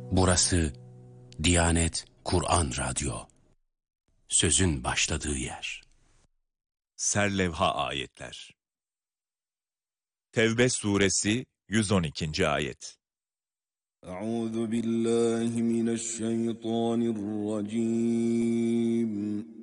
Burası Diyanet Kur'an Radyo. Sözün başladığı yer. Serlevha ayetler. Tevbe suresi 112. ayet. Euzu billahi mineşşeytanirracim.